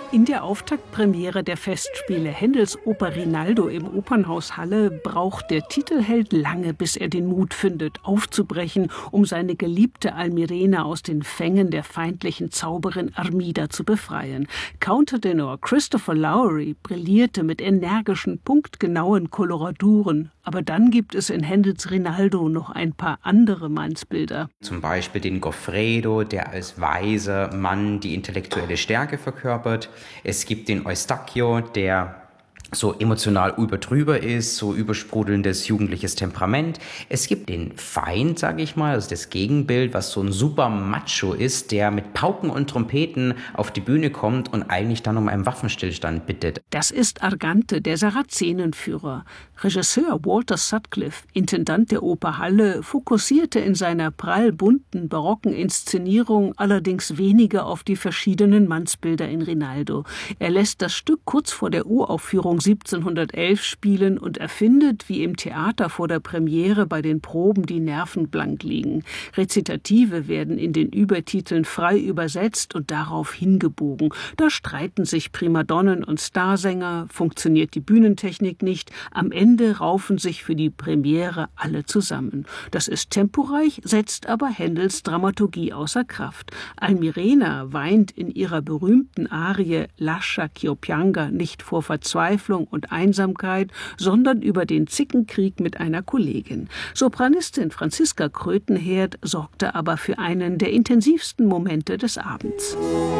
In der Auftaktpremiere der Festspiele Händels Oper Rinaldo im Opernhaus Halle braucht der Titelheld lange, bis er den Mut findet, aufzubrechen, um seine geliebte Almirena aus den Fängen der feindlichen Zauberin Armida zu befreien. Countertenor Christopher Lowry brillierte mit energischen, punktgenauen Koloraturen. Aber dann gibt es in Händels Rinaldo noch ein paar andere Mannsbilder. Zum Beispiel den Goffredo, der als weiser Mann die intellektuelle Stärke verkörpert. Es gibt den Eustachio, der so emotional überdrüber ist, so übersprudelndes jugendliches Temperament. Es gibt den Feind, sage ich mal, also das Gegenbild, was so ein super Macho ist, der mit Pauken und Trompeten auf die Bühne kommt und eigentlich dann um einen Waffenstillstand bittet. Das ist Argante, der Sarazenenführer. Regisseur Walter Sutcliffe, Intendant der Oper Halle, fokussierte in seiner prallbunten, barocken Inszenierung allerdings weniger auf die verschiedenen Mannsbilder in Rinaldo. Er lässt das Stück kurz vor der Uraufführung 1711 spielen und erfindet, wie im Theater vor der Premiere bei den Proben die Nerven blank liegen. Rezitative werden in den Übertiteln frei übersetzt und darauf hingebogen. Da streiten sich Primadonnen und Starsänger, funktioniert die Bühnentechnik nicht. Am Ende raufen sich für die Premiere alle zusammen. Das ist temporeich, setzt aber Händels Dramaturgie außer Kraft. Almirena weint in ihrer berühmten Arie Lascia ch'io pianga nicht vor Verzweiflung und Einsamkeit, sondern über den Zickenkrieg mit einer Kollegin. Sopranistin Franziska Krötenherd sorgte aber für einen der intensivsten Momente des Abends.